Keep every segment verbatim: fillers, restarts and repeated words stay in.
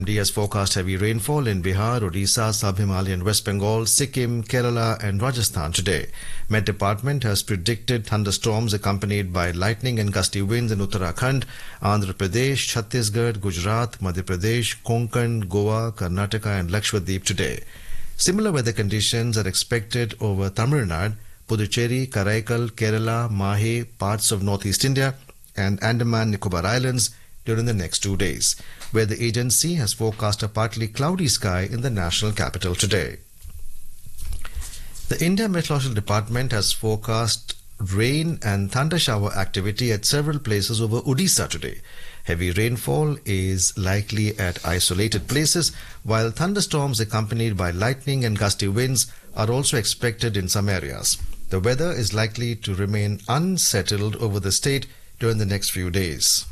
I M D has forecast heavy rainfall in Bihar, Odisha, Sub-Himalayan West Bengal, Sikkim, Kerala and Rajasthan today. Met Department has predicted thunderstorms accompanied by lightning and gusty winds in Uttarakhand, Andhra Pradesh, Chhattisgarh, Gujarat, Madhya Pradesh, Konkan, Goa, Karnataka and Lakshadweep today. Similar weather conditions are expected over Tamil Nadu, Puducherry, Karaikal, Kerala, Mahe, parts of northeast India and Andaman Nicobar Islands during the next two days, where the agency has forecast a partly cloudy sky in the national capital today. The India Meteorological Department has forecast rain and thunder shower activity at several places over Odisha today. Heavy rainfall is likely at isolated places, while thunderstorms accompanied by lightning and gusty winds are also expected in some areas. The weather is likely to remain unsettled over the state during the next few days.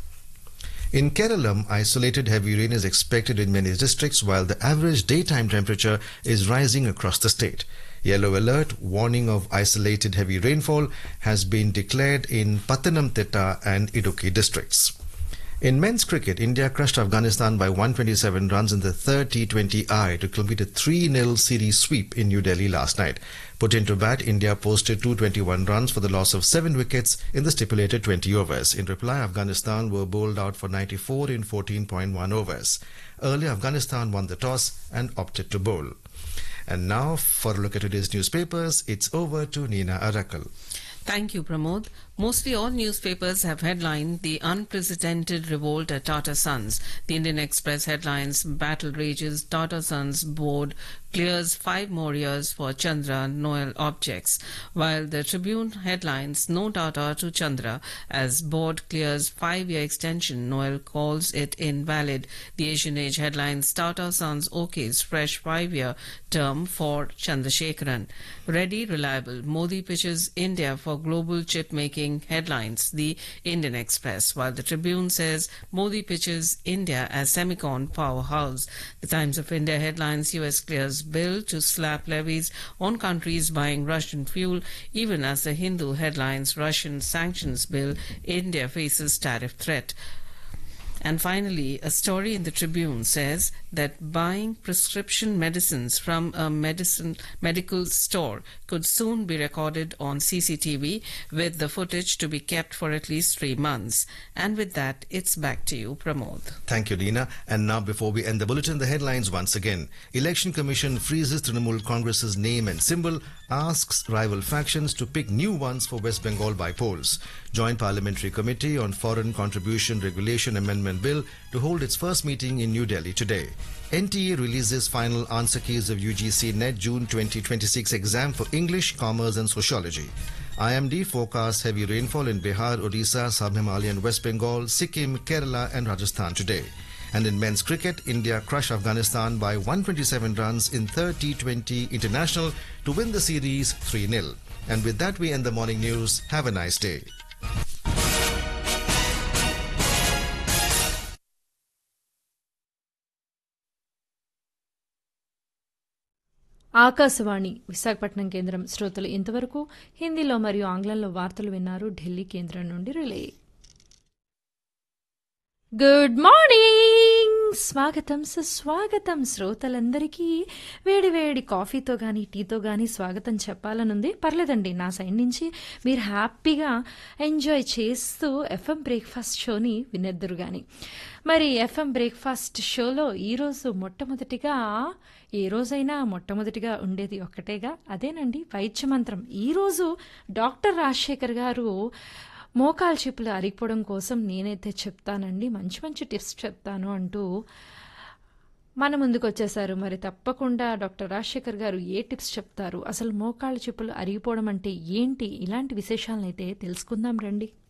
In Kerala, isolated heavy rain is expected in many districts, while the average daytime temperature is rising across the state. Yellow alert warning of isolated heavy rainfall has been declared in Pathanamthitta and Idukki districts. In men's cricket, India crushed Afghanistan by one hundred twenty-seven runs in the third T twenty I to complete a three nil series sweep in New Delhi last night. Put into bat, India posted two hundred twenty-one runs for the loss of seven wickets in the stipulated twenty overs. In reply, Afghanistan were bowled out for ninety-four in fourteen point one overs. Earlier, Afghanistan won the toss and opted to bowl. And now, for a look at today's newspapers, it's over to Nina Arakal. Thank you, Pramod. Mostly all newspapers have headlined the unprecedented revolt at Tata Sons. The Indian Express headlines, battle rages, Tata Sons board clears five more years for Chandra Noel objects. While the Tribune headlines, no Tata to Chandra as board clears five-year extension. Noel calls it invalid. The Asian Age headlines, Tata Sons okays fresh five-year term for Chandrasekaran. Ready, reliable. Modi pitches India for global chip making. Headlines, the Indian Express, while the Tribune says Modi pitches India as semicon powerhouse. The Times of India headlines, U S clears bill to slap levies on countries buying Russian fuel, even as the Hindu headlines, Russian sanctions bill, India faces tariff threat. And finally, a story in the Tribune says that buying prescription medicines from a medicine medical store could soon be recorded on C C T V, with the footage to be kept for at least three months. And with that, it's back to you, Pramod. Thank you, Dina. And now, before we end the bulletin, the headlines once again. Election Commission freezes Trinamool Congress's name and symbol, asks rival factions to pick new ones for West Bengal by polls. Joint Parliamentary Committee on Foreign Contribution Regulation Amendment Bill to hold its first meeting in New Delhi today. N T A releases final answer keys of U G C Net June twenty twenty-six exam for English, Commerce and Sociology. I M D forecasts heavy rainfall in Bihar, Odisha, Sub-Himalayan West Bengal, Sikkim, Kerala and Rajasthan today. And in men's cricket, India crushed Afghanistan by one hundred twenty-seven runs in third T twenty International to win the series three nil. And with that, we end the morning news. Have a nice day. Akashvani Visakhapatnam కేంద్రం శ్రోతలు ఇంతవరకు హిందీలో మరియు ఆంగ్లంలో వార్తలు విన్నారు. ఢిల్లీ కేంద్రం నుండి రిలే. గుడ్ మార్నింగ్, స్వాగతం సుస్వాగతం శ్రోతలందరికీ. వేడి వేడి కాఫీతో కానీ టీతో కానీ స్వాగతం చెప్పాలనుంది. పర్లేదండి, నా సైడ్ నుంచి మీరు హ్యాపీగా ఎంజాయ్ చేస్తూ ఎఫ్ఎం బ్రేక్ఫాస్ట్ షోని వినేద్దరు కానీ. మరి ఎఫ్ఎం బ్రేక్ఫాస్ట్ షోలో ఈరోజు మొట్టమొదటిగా, ఏ రోజైనా మొట్టమొదటిగా ఉండేది ఒక్కటేగా, అదేనండి వైద్య మంత్రం. ఈరోజు డాక్టర్ రాజశేఖర్ గారు మోకాలు చిప్పులు అరిగిపోవడం కోసం నేనైతే చెప్తానండి, మంచి మంచి టిప్స్ చెప్తాను అంటూ మన ముందుకు వచ్చేసారు. మరి తప్పకుండా డాక్టర్ రాజశేఖర్ గారు ఏ టిప్స్ చెప్తారు, అసలు మోకాళ్ళ చిప్పులు అరిగిపోవడం అంటే ఏంటి, ఇలాంటి విశేషాలను అయితే తెలుసుకుందాం రండి.